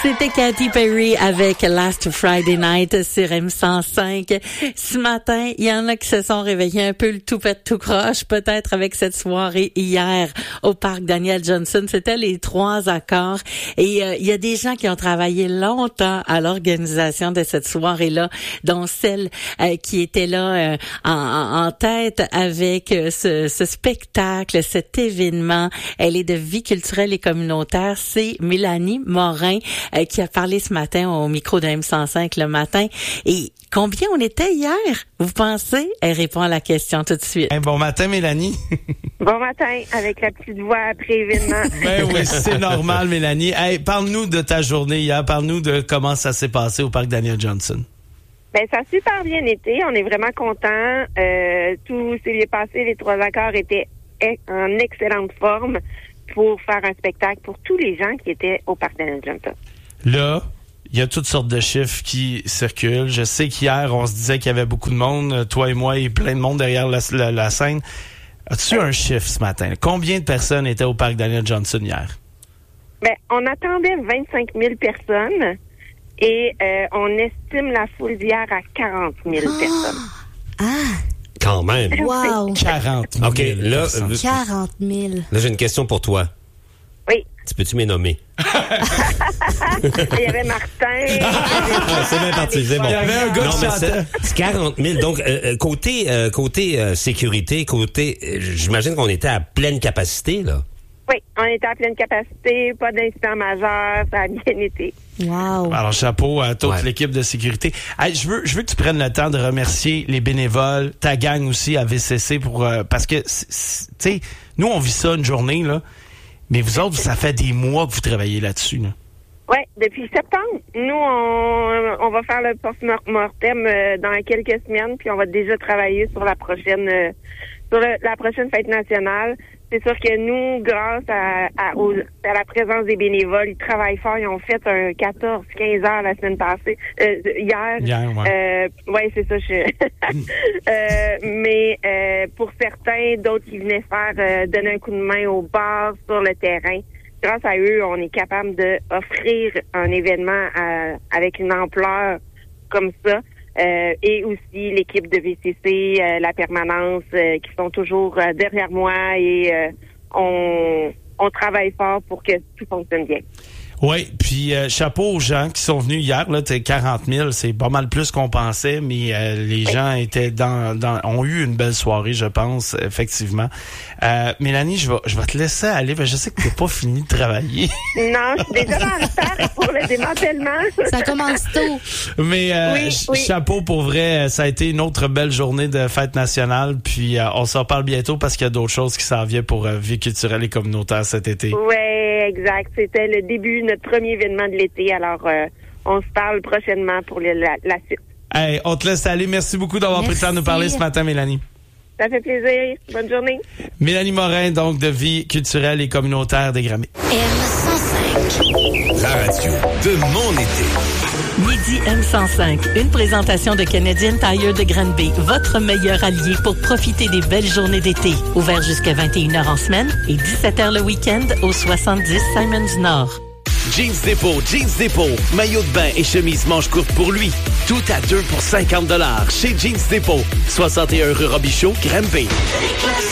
C'était Katy Perry avec Last Friday Night sur M105. Ce matin, il y en a qui se sont réveillés un peu le toupette tout croche, peut-être avec cette soirée hier au parc Daniel Johnson. C'était les 3 accords. Et il y a des gens qui ont travaillé longtemps à l'organisation de cette soirée-là, dont celle qui était là en tête avec ce spectacle, cet événement. Elle est de vie culturelle et communautaire. C'est Mélanie Morin qui a parlé ce matin au micro de M105 le matin. Et combien on était hier, vous pensez? Elle répond à la question tout de suite. Hey, bon matin, Mélanie. Bon matin, avec la petite voix après événement. Ben oui, c'est normal, Mélanie. Hey, parle-nous de ta journée hier. Parle-nous de comment ça s'est passé au parc Daniel Johnson. Ben, ça a super bien été. On est vraiment contents. Tout s'est bien passé. Les 3 accords étaient en excellente forme pour faire un spectacle pour tous les gens qui étaient au parc Daniel Johnson. Là, il y a toutes sortes de chiffres qui circulent. Je sais qu'hier, on se disait qu'il y avait beaucoup de monde, toi et moi, et plein de monde derrière la scène. As-tu un chiffre ce matin? Combien de personnes étaient au parc Daniel Johnson hier? Ben, on attendait 25 000 personnes et on estime la foule d'hier à 40 000 personnes. Ah! Quand même. Wow! 40 000 OK, là, 40 000. là, j'ai une question pour toi. Oui. Tu peux-tu me nommer? Il y avait Martin. C'est bien parti, c'est bon. Il y avait un gars qui mais chantait. c'est 40 000. Donc, côté sécurité, j'imagine qu'on était à pleine capacité, là. Oui, on était à pleine capacité, pas d'incident majeur, ça a bien été. Wow! Alors, chapeau à toute Ouais. l'équipe de sécurité. Hey, je veux que tu prennes le temps de remercier les bénévoles, ta gang aussi à VCC pour parce que, tu sais, nous, on vit ça une journée, là, mais vous autres, ça fait des mois que vous travaillez là-dessus, là. Oui, depuis septembre. Nous, on va faire le post-mortem dans quelques semaines, puis on va déjà travailler sur la prochaine la prochaine fête nationale. C'est sûr que nous, grâce à la présence des bénévoles, ils travaillent fort. Ils ont fait un 14-15 heures la semaine passée. Hier. Ouais. Ouais, c'est ça. Mais pour certains, d'autres qui venaient faire donner un coup de main au bar, sur le terrain. Grâce à eux, on est capable d'offrir un événement avec une ampleur comme ça. Et aussi l'équipe de VCC, la permanence, qui sont toujours derrière moi et on travaille fort pour que tout fonctionne bien. Oui, puis chapeau aux gens qui sont venus hier. Là, 40 000, c'est pas mal plus qu'on pensait, mais les gens étaient ont eu une belle soirée, je pense, effectivement. Mélanie, je vais te laisser aller, parce que je sais que t'es pas fini de travailler. Non, je suis déjà dans le retard pour le démantèlement. Ça commence tôt. Mais Oui. chapeau pour vrai, ça a été une autre belle journée de fête nationale, puis on s'en parle bientôt parce qu'il y a d'autres choses qui s'en viennent pour vie culturelle et communautaire cet été. Oui, exact. C'était le début, notre premier événement de l'été. Alors, on se parle prochainement pour la suite. Hey, on te laisse aller. Merci beaucoup d'avoir pris le temps de nous parler ce matin, Mélanie. Ça fait plaisir. Bonne journée. Mélanie Morin, donc, de vie culturelle et communautaire des Grammées. M105. La radio de mon été. Midi M105, une présentation de Canadian Tire de Granby, votre meilleur allié pour profiter des belles journées d'été. Ouvert jusqu'à 21h en semaine et 17h le week-end au 70 Simons Nord. Jeans Dépôt, maillot de bain et chemise manche courte pour lui. Tout à 2 pour 50 $ chez Jeans Dépôt, 61 rue Robichaud, Granby.